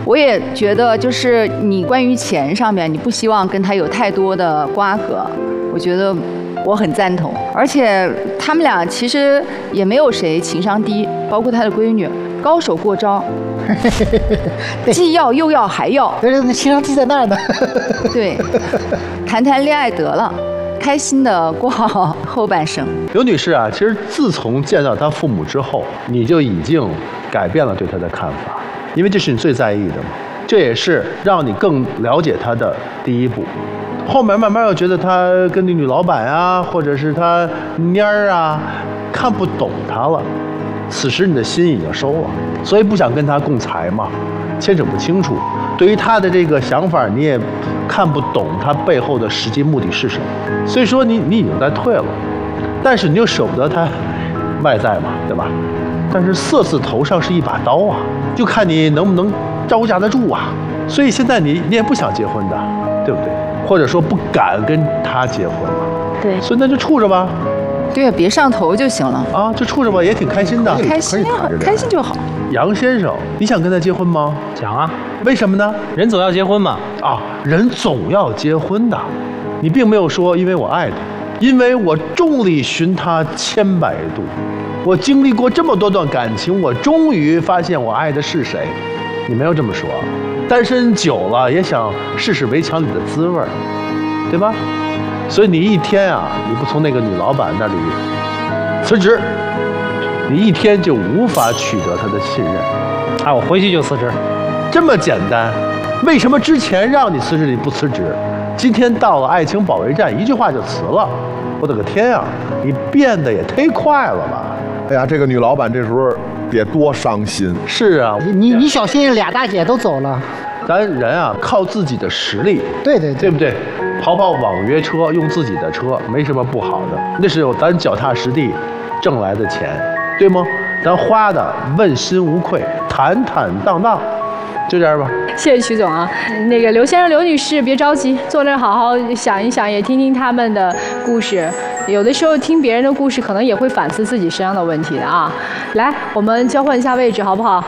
我也觉得，就是你关于钱上面，你不希望跟他有太多的瓜葛，我觉得我很赞同。而且他们俩其实也没有谁情商低，包括他的闺女，高手过招，既要又要还要， 那情商低在那儿呢。 对，谈谈恋爱得了。开心的过好后半生。 刘女士啊，其实自从见到她父母之后，你就已经改变了对她的看法，因为这是你最在意的嘛，这也是让你更了解她的第一步。后面慢慢又觉得她跟那女老板啊，或者是她蔫儿啊，看不懂她了。此时你的心已经收了，所以不想跟她共财嘛，牵扯不清楚。对于她的这个想法，你也看不懂她背后的实际目的是什么，所以说你已经在退了，但是你又舍不得她外在嘛，对吧？但是色字头上是一把刀啊，就看你能不能招架得住啊。所以现在你也不想结婚的，对不对？或者说不敢跟他结婚了， 对， 所以那就处着吧。 对，别上头就行了啊，就处着吧，也挺开心的， 开心啊，开心就好。 杨先生，你想跟他结婚吗？ 想啊。 为什么呢？ 人总要结婚嘛。 啊，人总要结婚的。你并没有说因为我爱他，因为我众里寻他千百度，我经历过这么多段感情，我终于发现我爱的是谁。你没有这么说，单身久了也想试试围墙里的滋味，对吧？所以你一天啊，你不从那个女老板那里辞职，你一天就无法取得她的信任。 啊，我回去就辞职， 这么简单。为什么之前让你辞职你不辞职？今天到了爱情保卫战，一句话就辞了。我的个天啊，你变得也忒快了吧！ 哎呀，这个女老板这时候得多伤心。 是啊， 你小心，俩大姐都走了。 咱人啊，靠自己的实力，对不对？跑网约车，用自己的车，没什么不好的，那是有咱脚踏实地挣来的钱，对吗？咱花的问心无愧，坦坦荡荡，就这样吧。 谢谢徐总啊，那个刘先生、刘女士别着急，坐那儿好好想一想，也听听他们的故事。有的时候听别人的故事，可能也会反思自己身上的问题的啊。来，我们交换一下位置，好不好？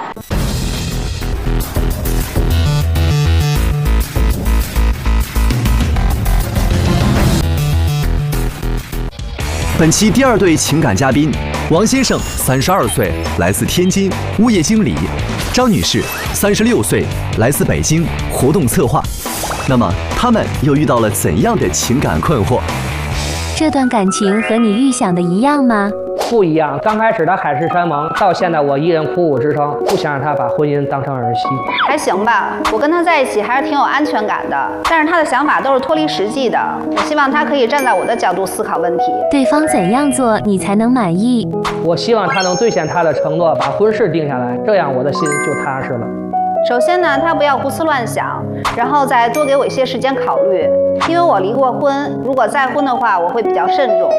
本期第二对情感嘉宾，王先生32岁，来自天津，物业经理；张女士36岁，来自北京，活动策划。那么他们又遇到了怎样的情感困惑？ 这段感情和你预想的一样吗？ 不一样。刚开始他海誓山盟，到现在我一人苦苦支撑，不想让他把婚姻当成儿戏。 还行吧，我跟他在一起还是挺有安全感的，但是他的想法都是脱离实际的。我希望他可以站在我的角度思考问题。 对方怎样做你才能满意？ 我希望他能兑现他的承诺，把婚事定下来，这样我的心就踏实了。 首先呢，他不要胡思乱想，然后再多给我一些时间考虑，因为我离过婚，如果再婚的话，我会比较慎重。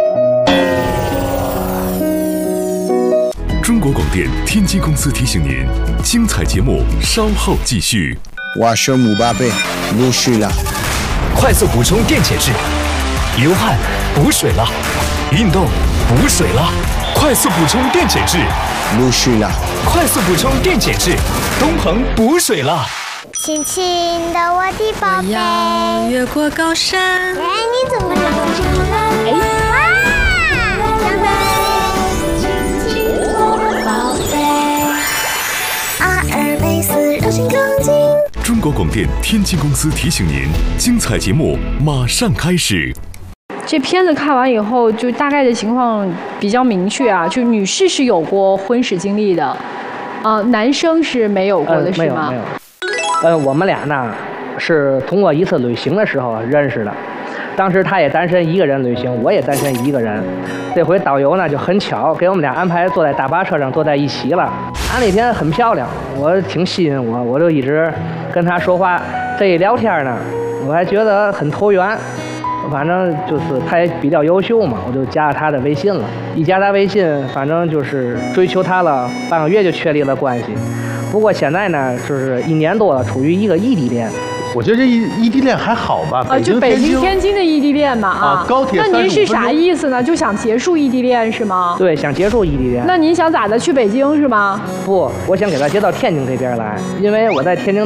中国广电天津公司提醒您，精彩节目稍后继续。 我是姆巴佩，入睡了。 快速补充电解质，流汗补水了，运动补水了，快速补充电解质， 入睡了。 快速补充电解质，东鹏补水了。 轻轻的我的宝贝，我要越过高山。哎，你怎么长这么蓝？哇！ 中国广电天津公司提醒您，精彩节目马上开始。 这片子看完以后，就大概的情况比较明确啊，就女士是有过婚史经历的，男生是没有过的，是吗？ 没有。我们俩呢是通过一次旅行的时候认识的。当时他也单身一个人旅行，我也单身一个人。这回导游呢就很巧，给我们俩安排坐在大巴车上坐在一起了。她那天很漂亮，我挺吸引我，我就一直跟她说话。这一聊天呢，我还觉得很投缘。反正就是她也比较优秀嘛，我就加了她的微信了。一加她微信，反正就是追求她了，半个月就确立了关系。不过现在呢，就是1年多了，处于一个异地恋。 我觉得这异地恋还好吧， 就北京天津的异地恋嘛啊， 高铁。 那您是啥意思呢？就想结束异地恋是吗？ 对，想结束异地恋。 那您想咋的？去北京是吗？ 不，我想给他接到天津这边来，因为我在天津